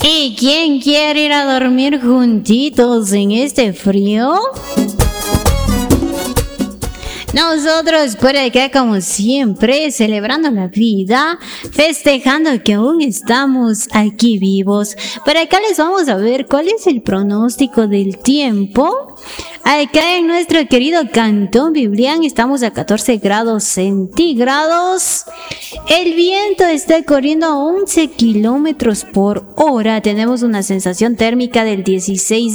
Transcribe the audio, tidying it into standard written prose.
¿Y quién quiere ir a dormir juntitos en este frío? Nosotros por acá, como siempre, celebrando la vida, festejando que aún estamos aquí vivos. Por acá les vamos a ver cuál es el pronóstico del tiempo. Acá en nuestro querido Cantón Biblián estamos a 14 grados centígrados. El viento está corriendo a 11 kilómetros por hora. Tenemos una sensación térmica del 16